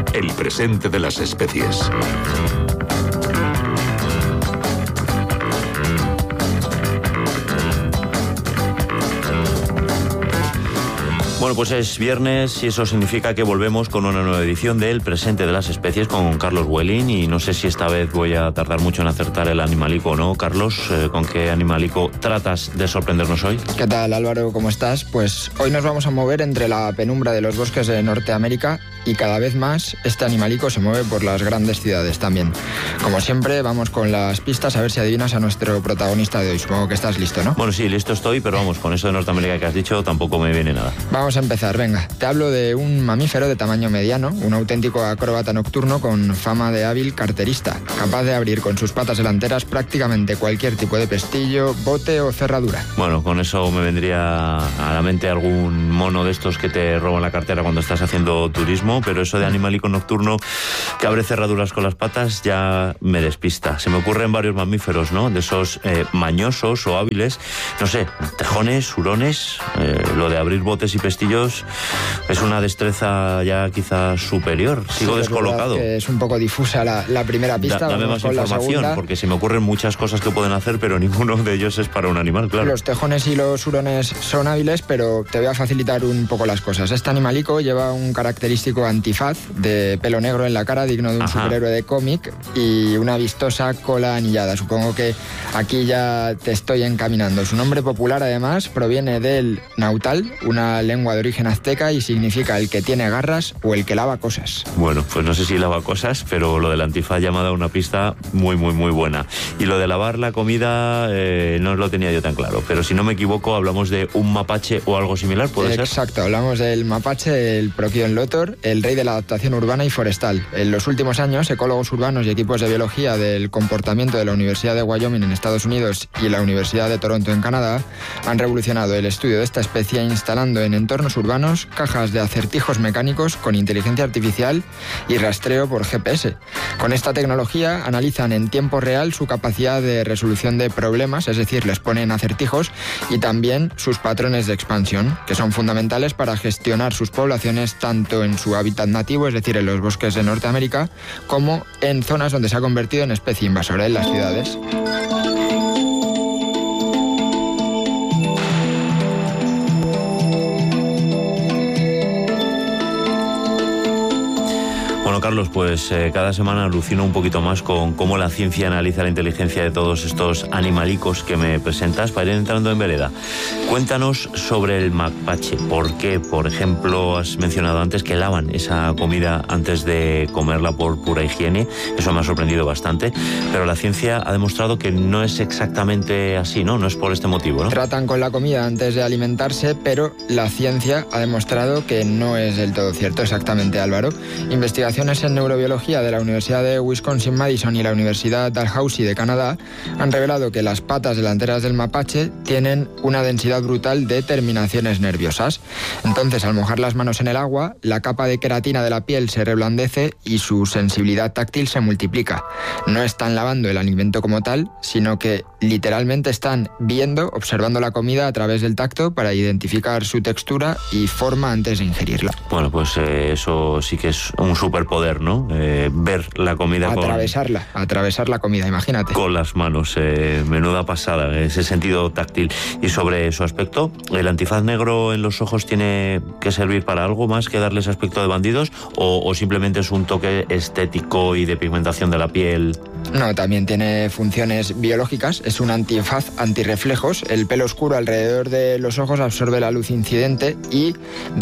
el presente de las especies. Bueno, pues es viernes y eso significa que volvemos con una nueva edición de El Presente de las Especies con Carlos Welling, y no sé si esta vez voy a tardar mucho en acertar el animalico o no. Carlos, ¿con qué animalico tratas de sorprendernos hoy? ¿Qué tal, Álvaro? ¿Cómo estás? Pues hoy nos vamos a mover entre la penumbra de los bosques de Norteamérica y cada vez más este animalico se mueve por las grandes ciudades también. Como siempre, vamos con las pistas a ver si adivinas a nuestro protagonista de hoy. Supongo que estás listo, ¿no? Bueno, sí, listo estoy, pero vamos, con eso de Norteamérica que has dicho tampoco me viene nada. Vamos a empezar, venga. Te hablo de un mamífero de tamaño mediano, un auténtico acróbata nocturno con fama de hábil carterista, capaz de abrir con sus patas delanteras prácticamente cualquier tipo de pestillo, bote o cerradura. Bueno, con eso me vendría a la mente algún mono de estos que te roban la cartera cuando estás haciendo turismo, pero eso de animalico nocturno que abre cerraduras con las patas ya me despista. Se me ocurren varios mamíferos, ¿no? De esos mañosos o hábiles, no sé, tejones, hurones, lo de abrir botes y pestillos es una destreza ya quizás superior. Sigo descolocado. Es un poco difusa la primera pista. Dame más información, porque se me ocurren muchas cosas que pueden hacer, pero ninguno de ellos es para un animal, claro. Los tejones y los hurones son hábiles, pero te voy a facilitar un poco las cosas. Este animalico lleva un característico antifaz de pelo negro en la cara, digno de un superhéroe de cómic, y una vistosa cola anillada. Supongo que aquí ya te estoy encaminando. Su nombre popular, además, proviene del nautal, una lengua de origen azteca, y significa el que tiene garras o el que lava cosas. Bueno, pues no sé si lava cosas, pero lo del antifaz ya me ha dado una pista muy buena. Y lo de lavar la comida no lo tenía yo tan claro, pero si no me equivoco hablamos de un mapache o algo similar, ¿puede ser? Exacto, hablamos del mapache, el Procyon lotor, el rey de la adaptación urbana y forestal. En los últimos años, ecólogos urbanos y equipos de biología del comportamiento de la Universidad de Wyoming en Estados Unidos y la Universidad de Toronto en Canadá han revolucionado el estudio de esta especie instalando en entornos urbanos cajas de acertijos mecánicos con inteligencia artificial y rastreo por GPS. Con esta tecnología analizan en tiempo real su capacidad de resolución de problemas, es decir, les ponen acertijos, y también sus patrones de expansión, que son fundamentales para gestionar sus poblaciones tanto en su hábitat nativo, es decir, en los bosques de Norteamérica, como en zonas donde se ha convertido en especie invasora, en las ciudades. Bueno, Carlos, pues cada semana alucino un poquito más con cómo la ciencia analiza la inteligencia de todos estos animalicos que me presentas para ir entrando en vereda. Cuéntanos sobre el mapache. ¿Por qué, por ejemplo, has mencionado antes que lavan esa comida antes de comerla por pura higiene? Eso me ha sorprendido bastante, pero la ciencia ha demostrado que no es exactamente así, ¿no? No es por este motivo, ¿no? Tratan con la comida antes de alimentarse, pero la ciencia ha demostrado que no es del todo cierto. Exactamente, Álvaro. Investigaciones en neurobiología de la Universidad de Wisconsin-Madison y la Universidad Dalhousie de Canadá han revelado que las patas delanteras del mapache tienen una densidad brutal de terminaciones nerviosas. Entonces, al mojar las manos en el agua, la capa de queratina de la piel se reblandece y su sensibilidad táctil se multiplica. No están lavando el alimento como tal, sino que literalmente están observando la comida a través del tacto para identificar su textura y forma antes de ingerirla. Bueno, pues eso sí que es un superpoder, ¿no? Ver la comida atravesar la comida, imagínate. Con las manos, menuda pasada, ese sentido táctil. Y sobre su aspecto, ¿el antifaz negro en los ojos tiene que servir para algo más que darles aspecto de bandidos o simplemente es un toque estético y de pigmentación de la piel? No, también tiene funciones biológicas. Es un antifaz antirreflejos. El pelo oscuro alrededor de los ojos absorbe la luz incidente y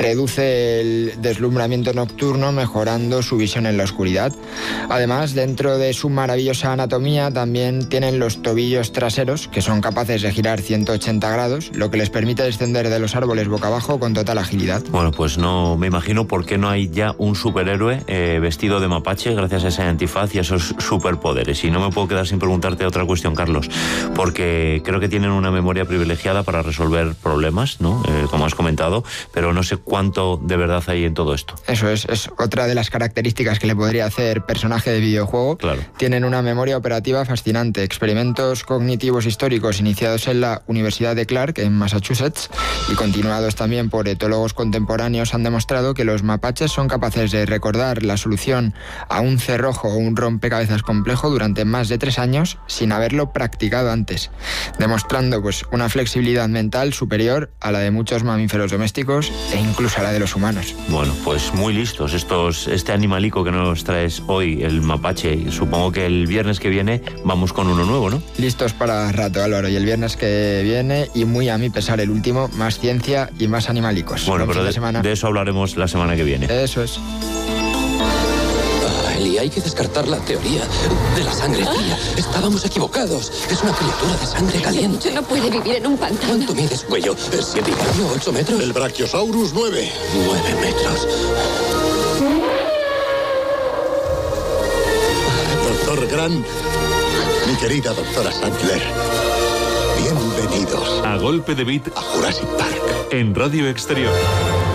reduce el deslumbramiento nocturno, mejorando su visión en la oscuridad. Además, dentro de su maravillosa anatomía también tienen los tobillos traseros, que son capaces de girar 180 grados, lo que les permite descender de los árboles boca abajo con total agilidad. Bueno, pues no me imagino por qué no hay ya un superhéroe vestido de mapache gracias a ese antifaz y a esos superpoderes. Y no me puedo quedar sin preguntarte otra cuestión, Carlos, porque creo que tienen una memoria privilegiada para resolver problemas, ¿no? Como has comentado, pero no sé cuánto de verdad hay en todo esto. Eso es otra de las características características que le podría hacer personaje de videojuego. Claro. Tienen una memoria operativa fascinante, experimentos cognitivos históricos iniciados en la Universidad de Clark, en Massachusetts, y continuados también por etólogos contemporáneos, han demostrado que los mapaches son capaces de recordar la solución a un cerrojo o un rompecabezas complejo durante más de 3 años sin haberlo practicado antes, demostrando pues una flexibilidad mental superior a la de muchos mamíferos domésticos e incluso a la de los humanos. Bueno, pues muy listos este animalico que nos traes hoy, el mapache. Supongo que el viernes que viene vamos con uno nuevo, ¿no? Listos para rato, Álvaro, y el viernes que viene, y muy a mi pesar el último, más ciencia y más animalicos. Bueno, pero de eso hablaremos la semana que viene. Eso es. Y hay que descartar la teoría de la sangre fría. Estábamos equivocados. Es una criatura de sangre caliente. No puede vivir en un pantano. ¿Cuánto mide su cuello? ¿7,5 o 8 metros? El Brachiosaurus 9. 9 metros. Doctor Grant, mi querida doctora Sattler, bienvenidos A golpe de bit a Jurassic Park. en Radio Exterior.